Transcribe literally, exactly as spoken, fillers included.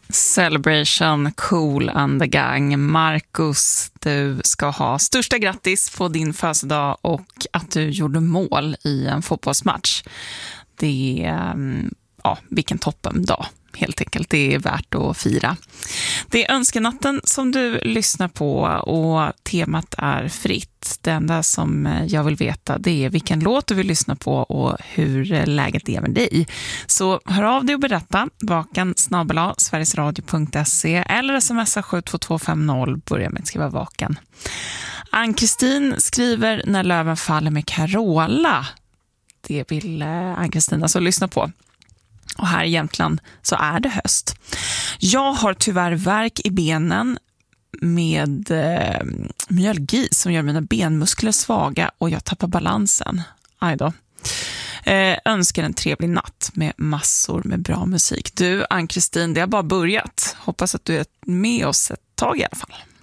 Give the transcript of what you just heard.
Celebration, Cool and the Gang. Marcus, du ska ha största grattis på din födelsedag och att du gjorde mål i en fotbollsmatch. Det är, ja, vilken toppen dag. Helt enkelt, det är värt att fira. Det är önskenatten som du lyssnar på och temat är fritt. Det enda som jag vill veta, det är vilken låt du vill lyssna på och hur läget är med dig. Så hör av dig och berätta. Vaken snabel-a sverigesradio punkt se eller smsa sju två två fem noll. Börja med att skriva vaken. Ann-Kristin skriver När löven faller med Carola. Det vill Ann-Kristin alltså lyssna på. Och här i Jämtland så är det höst. Jag har tyvärr värk i benen med eh, myalgi som gör mina benmuskler svaga och jag tappar balansen. Aj då. Eh, önskar en trevlig natt med massor med bra musik. Du, Ann-Kristin, det har bara börjat. Hoppas att du är med oss ett tag i alla fall.